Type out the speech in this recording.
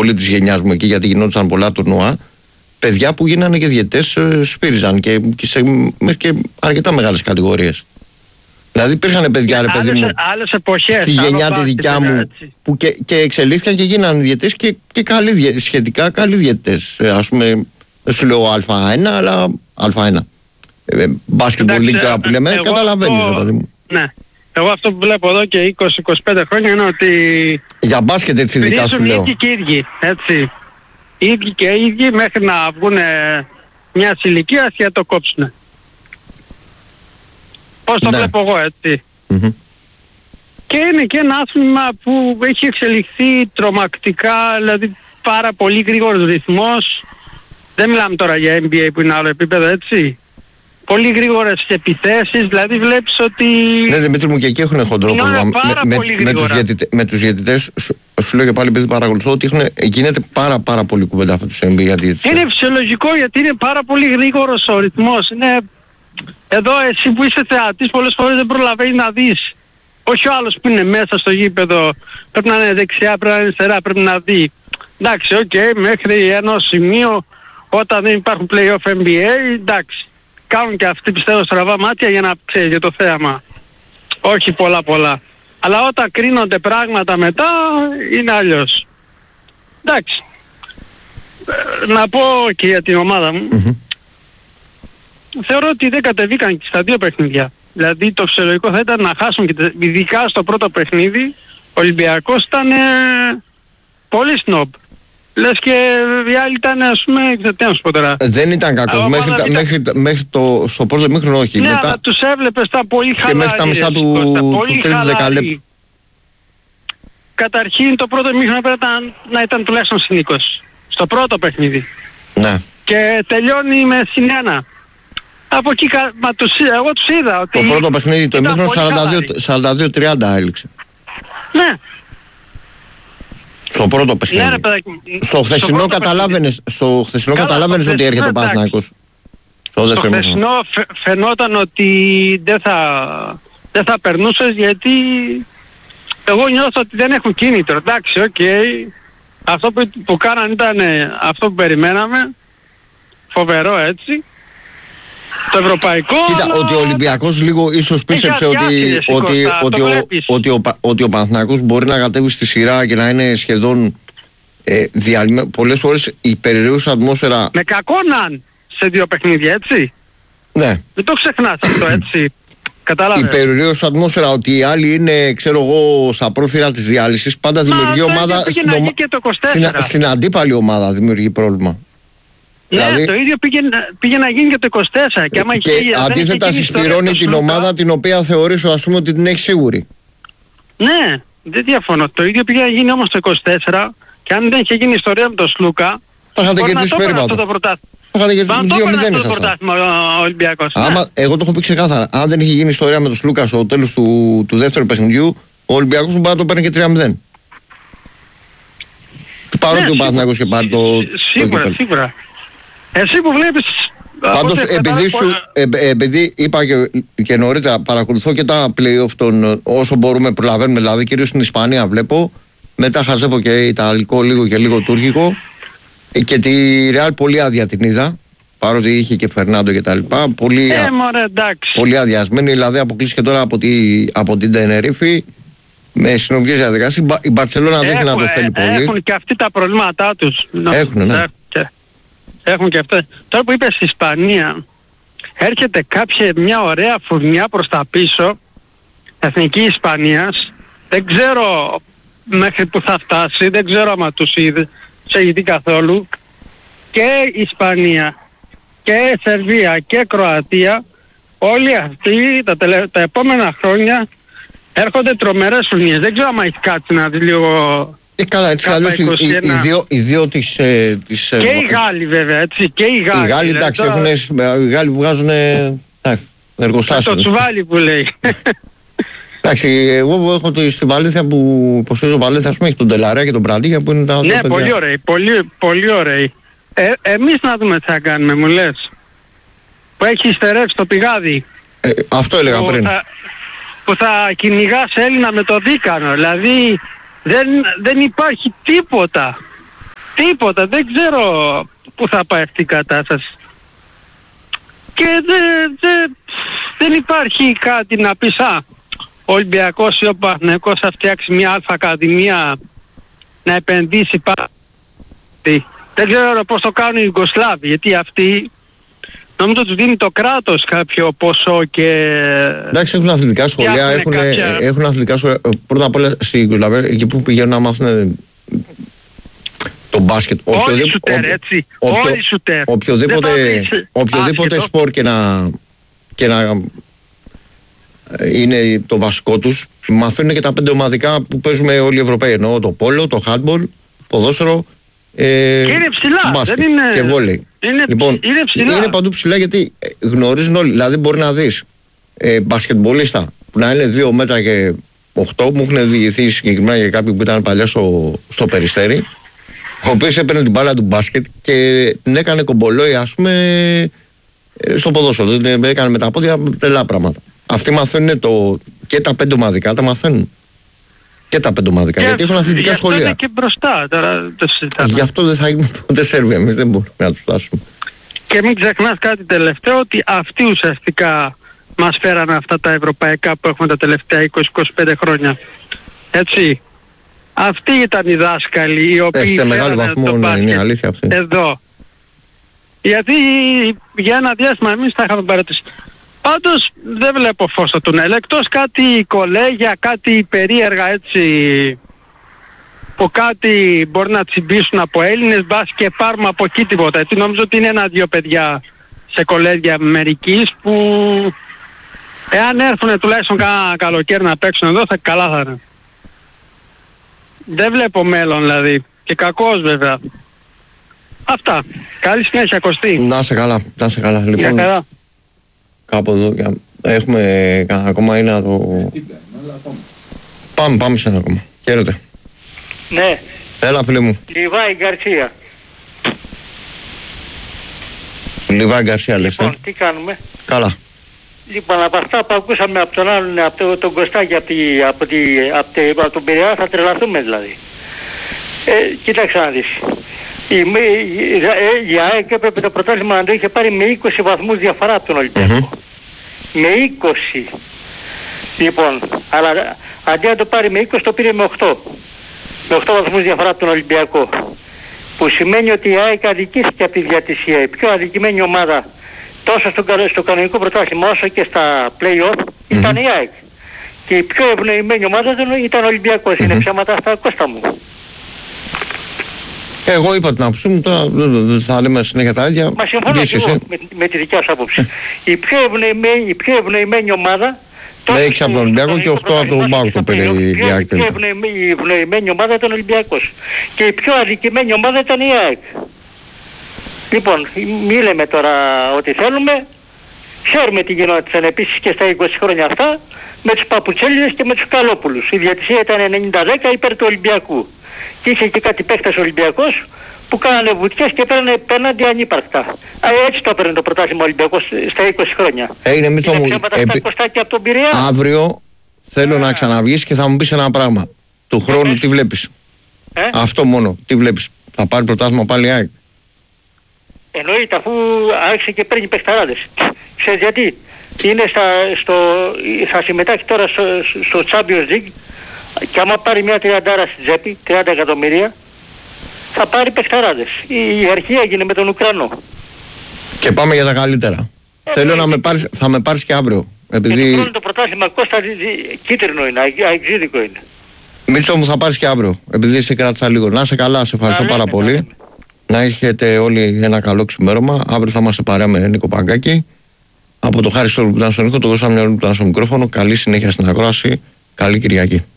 πολύ της γενιάς μου εκεί, γιατί γινόντουσαν πολλά τουρνουά. Παιδιά που γίνανε και διαιτητές σπύριζαν μέχρι και αρκετά μεγάλες κατηγορίες. Δηλαδή υπήρχαν παιδιά, ρε παιδί μου, άλλες εποχές, στη γενιά τη δικιά μου, που και εξελίχθηκαν και γίνανε διαιτητές και σχετικά καλοί διαιτητές. Ας πούμε, δεν σου λέω Α1, αλλά Α1. Μπάσκετμπολ τώρα που λέμε, καταλαβαίνεις, ρε παιδί μου. Ναι. Εγώ αυτό που βλέπω εδώ και 20-25 χρόνια είναι ότι για μπάσκετ έτσι ειδικά σου λέω. οι ίδιοι και οι ίδιοι, έτσι. Οι ίδιοι και οι ίδιοι μέχρι να βγουν μια ηλικία και να το κόψουν. Πώς το βλέπω εγώ, έτσι. Και είναι και ένα άθλημα που έχει εξελιχθεί τρομακτικά, δηλαδή πάρα πολύ γρήγορος ρυθμός. Δεν μιλάμε τώρα για NBA που είναι άλλο επίπεδο, έτσι. Πολύ γρήγορες επιθέσεις, δηλαδή βλέπεις ότι... Ναι, Δημήτρη μου, και εκεί έχουν χοντρό πρόβλημα. Με τους διαιτητές, σου λέω και πάλι επειδή παρακολουθώ, ότι γίνεται πάρα πολύ κουβέντα αυτό τους NBA για διαιτητές. Είναι φυσιολογικό, γιατί είναι πάρα πολύ γρήγορος ο ρυθμός. Είναι... Εδώ εσύ που είσαι θεατής πολλές φορές δεν προλαβαίνεις να δεις. Όχι ο άλλος που είναι μέσα στο γήπεδο, πρέπει να είναι δεξιά, πρέπει να είναι αριστερά, πρέπει να δει. Εντάξει, μέχρι ένα σημείο, όταν δεν υπάρχουν play-off NBA, εντάξει. Κάνουν και αυτοί, πιστεύω, στραβά μάτια για να ξέρει για το θέαμα. Όχι πολλά. Αλλά όταν κρίνονται πράγματα μετά, είναι αλλιώς. Εντάξει. Να πω και για την ομάδα μου. Θεωρώ ότι δεν κατεβήκαν και στα δύο παιχνίδια. Δηλαδή το φυσιολογικό θα ήταν να χάσουν, και ειδικά στο πρώτο παιχνίδι, ο Ολυμπιακός ήταν πολύ σνόμπ. Λες και οι άλλοι ήταν, ας πούμε, τι να σου πω τώρα. Δεν ήταν κακός, μέχρι στο πρώτο μήχρονο όχι. Ναι, αλλά τους έβλεπες, ήταν πολύ χαλαροί. Και μέχρι τα μισά του τρίτου δεκαλέπτου. Καταρχήν το πρώτο μήχρονο πρέπει να ήταν τουλάχιστον συν 20. Στο πρώτο παιχνίδι. Ναι. Και τελειώνει με συν 1. Από εκεί, εγώ τους είδα ότι... Το πρώτο παιχνίδι, το μήχρονο 42-30 έληξε. Ναι. Στο πρώτο παιχνίδι. Ναι, στο χθεσινό καταλάβαινες ότι έρχεται ο Παναθηναϊκός. Στο χθεσινό φαινόταν ότι δεν θα περνούσες, γιατί εγώ νιώθω ότι δεν έχουν κίνητρο. Εντάξει, αυτό που κάναν ήταν αυτό που περιμέναμε. Φοβερό, έτσι. Το ευρωπαϊκό. Κοίτα, αλλά... ότι ο Ολυμπιακός λίγο ίσως πίστεψε ότι ο Παναθηναϊκός μπορεί να κατέβει στη σειρά και να είναι σχεδόν διαλυμένο. Πολλές φορές η περιραίουσα ατμόσφαιρα... Με κακό να σε δύο παιχνίδια, έτσι. Ναι. Δεν το ξεχνάς αυτό, έτσι. Κατάλαβες. Η περιραίουσα ατμόσφαιρα ότι οι άλλοι είναι, ξέρω εγώ, στα πρόθυρα της διάλυσης, πάντα δημιουργεί ομάδα στην αντίπαλη ομάδα, δημιουργεί πρόβλημα. Ναι, δηλαδή, το ίδιο πήγε να γίνει και το 24. Και αντίθετα συσπηρώνει την ομάδα την οποία θεωρείς, ας πούμε, ότι την έχει σίγουρη. Ναι, δεν διαφωνώ. Το ίδιο πήγε να γίνει όμως το 24, και αν δεν είχε γίνει η ιστορία με τον Σλούκα, θα είχατε κερδίσει περίπατο. Θα είχατε κερδίσει 2-0 το πρωτάθλημα ο Ολυμπιακός. Εγώ το έχω πει ξεκάθαρα. Αν δεν είχε γίνει η ιστορία με τον Σλούκα στο τέλος του δεύτερου παιχνιδιού, ο Ολυμπιακός μπορεί να το παίρνει και 3-0. Παρότι ο Παναθηναϊκός και πάρει το... Σίγουρα. Εσύ που βλέπεις... Πάντως επειδή είπα και νωρίτερα, παρακολουθώ και τα play-off όσο μπορούμε προλαβαίνουμε, δηλαδή κυρίως στην Ισπανία βλέπω, μετά χαζεύω και Ιταλικό λίγο και λίγο Τούρκικο, και τη Real πολύ άδεια την είδα, παρότι είχε και Φερνάντο και τα λοιπά, πολύ αδειασμένη, δηλαδή αποκλείστηκε τώρα από την Τενερίφη με συνομικές διαδικασίες. Η Μπαρτσελώνα δείχνει να το θέλει πολύ. Έχουν και αυτοί τα προβλήματά τους. Έχουν, ναι. Έχουν και αυτά. Τώρα που είπες Ισπανία, έρχεται μια ωραία φουρνιά προς τα πίσω, εθνική Ισπανίας. Δεν ξέρω μέχρι που θα φτάσει, δεν ξέρω άμα τους έχει δει καθόλου. Και Ισπανία και Σερβία και Κροατία, όλοι αυτοί τα επόμενα χρόνια έρχονται τρομερές φουρνιές. Δεν ξέρω άμα έχει κάτι να δει λίγο... Καλά, έτσι καλώς οι δύο της... Και οι Γάλλοι βέβαια, έτσι, και οι Γάλλοι. Οι Γάλλοι, εντάξει, οι Γάλλοι βγάζουν εργοστάσιο. Το τσουβάλι που λέει. Εντάξει, εγώ έχω στη Βαλένθια που υποστηρίζω Βαλένθια, ας πούμε, έχει τον Τελαρέα και τον Πραντίγια που είναι τα... Ναι, πολύ ωραίοι, πολύ ωραίοι. Εμείς να δούμε τι θα κάνουμε, μου λες. Που έχει υστερεύσει το πηγάδι. Αυτό έλεγα πριν. Που θα κυνηγάς Έλληνα με το δίκανο, δηλαδή... Δεν υπάρχει τίποτα. Τίποτα, δεν ξέρω πού θα πάει αυτή η κατάσταση. Και δεν υπάρχει κάτι να πεις, ο Ολυμπιακός ή ο Παναθηναϊκός θα φτιάξει μια αλφα ακαδημία να επενδύσει Δεν ξέρω πώς το κάνουν οι Ιουγκοσλάβοι, γιατί αυτοί νομίζω τους δίνει το κράτος κάποιο ποσό και... Εντάξει, έχουν αθλητικά σχολεία, έχουν αθλητικά σχολεία. Πρώτα απ' όλα στη Ιουγκοσλαβία, εκεί που πηγαίνουν να μάθουν το μπάσκετ. Όλοι σουτέρ, έτσι. Όλοι σουτέρ. Οποιοδήποτε σπορ και να είναι το βασικό τους, μαθαίνουν και τα 5 ομαδικά που παίζουμε όλοι οι Ευρωπαίοι. Εννοώ το πόλο, το handball, ποδόσφαιρο, και είναι ψηλά, μπάσκετ δεν είναι... και βόλεϊ. Λοιπόν, είναι παντού ψηλά, γιατί γνωρίζουν όλοι. Δηλαδή μπορεί να δεις μπασκετμπολίστα που να είναι 2 μέτρα και 8, μου έχουν διηγηθεί συγκεκριμένα για κάποιον που ήταν παλιά στο Περιστέρι, ο οποίος έπαιρνε την μπάλα του μπάσκετ και την έκανε κομπολόι, ας πούμε, στο ποδόσφαιρο. Την έκανε με τα πόδια τρελά πράγματα. Αυτοί μαθαίνουν και τα 5 ομαδικά, τα μαθαίνουν. Και τα 5 ομαδικά, γιατί έχουν αθλητικά σχολεία. Είναι και μπροστά τώρα. Γι' αυτό δεν θα γίνουν ποτέ Σέρβια, εμείς δεν μπορούμε να τους φτάσουμε. Και μην ξεχνάς κάτι τελευταίο, ότι αυτοί ουσιαστικά μας φέρανε αυτά τα ευρωπαϊκά που έχουμε τα τελευταία 20-25 χρόνια. Έτσι. Αυτοί ήταν οι δάσκαλοι οι οποίοι σε μεγάλο βαθμό είναι αλήθεια αυτή. Εδώ. Γιατί για ένα διάστημα εμείς τα είχαμε παρατήσει. Πάντως δεν βλέπω φως στο τουνέλ, εκτός κάτι κολέγια, κάτι περίεργα έτσι, που κάτι μπορεί να τσιμπήσουν από Έλληνες, μπας και πάρουμε από εκεί τίποτα. Έτσι νομίζω ότι είναι 1-2 παιδιά σε κολέγια μερικής που εάν έρθουν τουλάχιστον κάνα καλοκαίρι να παίξουν εδώ, καλά θα είναι. Δεν βλέπω μέλλον δηλαδή, και κακός βέβαια. Αυτά. Καλή συνέχεια, Κωστή. Να σε καλά, να σε καλά. Λοιπόν, κάπου εδώ έχουμε ακόμα ένα το... Πάμε σε ένα ακόμα. Χαίρετε. Ναι. Έλα, φίλε μου. Λιβάη Γκαρσία. Λιβάη Γκαρσία, λες. Λοιπόν, τι κάνουμε. Καλά. Λοιπόν, από αυτά που ακούσαμε από τον άλλον, από τον Κωστάκη, από τον Πειραιά, θα τρελαθούμε δηλαδή. Κοίταξε να δεις. Η ΑΕΚ έπρεπε το πρωτάθλημα να το είχε πάρει με 20 βαθμούς διαφορά από τον Ολυμπιακό. Με 20. Λοιπόν, αλλά αντί να το πάρει με 20 το πήρε με 8. Με 8 βαθμούς διαφορά από τον Ολυμπιακό. Που σημαίνει ότι η ΑΕΚ αδικήθηκε από τη διατησία. Η πιο αδικημένη ομάδα τόσο στο κανονικό πρωτάθλημα όσο και στα play-off ήταν η ΑΕΚ. Και η πιο ευνοημένη ομάδα ήταν ο Ολυμπιακός. Είναι ψέματα αυτά, Κώστα μου. Εγώ είπα την άποψή μου, τώρα δεν θα λέμε συνέχεια τα ίδια. Μα συμφωνώ και εγώ με τη δικιά σου άποψη. Η πιο ευνοημένη ομάδα... Με 6 από τον Ολυμπιακό και 8 από τον Πάοκ το πήρε η ΑΕΚ. Η ευνοημένη ομάδα ήταν ο Ολυμπιακός. Και η πιο αδικημένη ομάδα ήταν η ΑΕΚ. Λοιπόν, μη λέμε τώρα ό,τι θέλουμε. Ξέρουμε τι γινόταν επίσης και στα 20 χρόνια αυτά με τους Παπουτσέλιδες και με τους Καλόπουλους. Η διαιτησία ήταν 90-10 υπέρ του Ολυμπιακού. Και είχε και κάτι παίκτες Ολυμπιακός που κάνανε βουτιές και παίρνανε πέναντι ανύπαρκτα. Έτσι το έπαιρνε το πρωτάθλημα Ολυμπιακός στα 20 χρόνια. Είναι Μίτσο μου, από τον Πειραιά. αύριο θέλω να ξαναβγείς και θα μου πεις ένα πράγμα. Του χρόνου τι βλέπεις. Αυτό μόνο, τι βλέπεις. Θα πάρει πρωτάθλημα πάλι ΑΕΚ. Εννοείται, αφού άρχισε και παίρνει παιχταράδες. Ξέρεις γιατί. Είναι θα συμμετάχει τώρα στο Champions League και άμα πάρει μια 30 στην τσέπη, 30 εκατομμύρια, θα πάρει παιχταράδες. Η αρχή έγινε με τον Ουκρανό. Και πάμε για τα καλύτερα. Θέλω να με πάρεις, θα με πάρεις και αύριο. Επειδή... το πρωτάθλημα Κώστα κίτρινο είναι, αεξίδικο είναι. Μίτσο μου, θα πάρεις και αύριο, επειδή σε κράτησα λίγο. Να είσαι καλά, σε ευχαριστώ πάρα πολύ. Να έχετε όλοι ένα καλό ξημέρωμα. Αύριο θα είμαστε παρέα με Νίκο Παγκάκη. Από το Χάρη Σόλου που ήταν στον ήχο, το δώσαμε μια ώρα που ήταν στο μικρόφωνο. Καλή συνέχεια στην ακρόαση. Καλή Κυριακή.